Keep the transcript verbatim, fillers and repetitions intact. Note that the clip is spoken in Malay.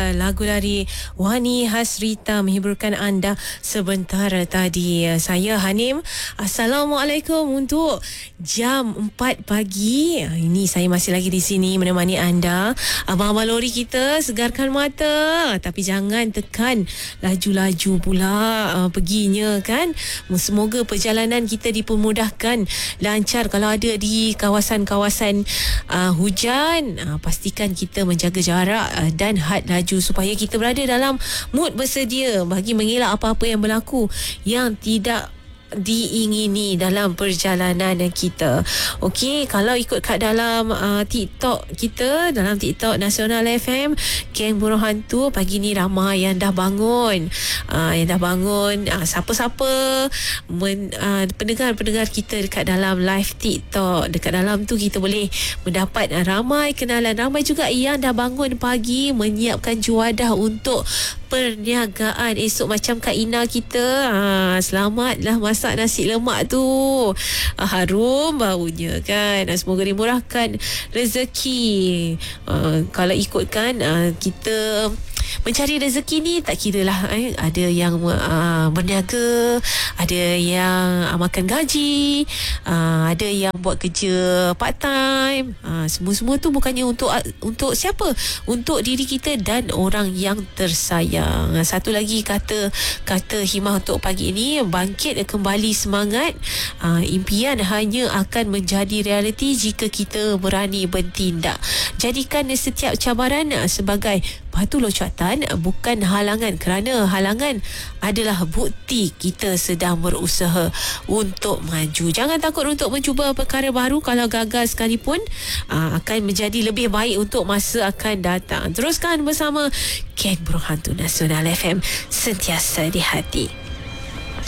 uh, lagu dari Wani Hasrita menghiburkan anda sebentar tadi. Uh, saya Hanim. Assalamualaikum untuk jam empat pagi. Uh, ini saya masih lagi di sini menemani anda. Abang-abang lori kita, segarkan mata. Tapi jangan tekan laju-laju pula uh, perginya kan. Semoga perjalanan kita dipermudahkan lancar. Kalau ada di kawasan-kawasan uh, hujan, uh, pastikan kita menjaga jarak uh, dan had laju supaya kita berada dalam mood bersedia bagi mengelak apa-apa yang berlaku yang tidak diingini dalam perjalanan kita. Okey, kalau ikut kat dalam uh, TikTok kita, dalam TikTok Nasional F M, Geng Burung Hantu pagi ni ramai yang dah bangun. Uh, yang dah bangun, uh, siapa-siapa men, uh, pendengar-pendengar kita dekat dalam live TikTok, dekat dalam tu kita boleh mendapat uh, ramai kenalan, ramai juga yang dah bangun pagi menyiapkan juadah untuk perniagaan esok macam Kak Ina kita. Ha, selamatlah masak nasi lemak tu. Ha, harum baunya kan. Ha, semoga dimurahkan rezeki. Ha, kalau ikutkan ha, kita mencari rezeki ni tak kira lah eh. Ada yang uh, berniaga, ada yang uh, makan gaji, uh, ada yang buat kerja part time. Uh, semua-semua tu bukannya untuk uh, untuk siapa? Untuk diri kita dan orang yang tersayang. Uh, satu lagi kata kata Himah untuk pagi ini, bangkit kembali semangat. Uh, impian hanya akan menjadi realiti jika kita berani bertindak. Jadikan setiap cabaran uh, sebagai batu loncatan, bukan halangan, kerana halangan adalah bukti kita sedang berusaha untuk maju. Jangan takut untuk mencuba perkara baru. Kalau gagal sekalipun, aa, akan menjadi lebih baik untuk masa akan datang. Teruskan bersama Geng Burung Hantu Nasional F M, sentiasa di hati.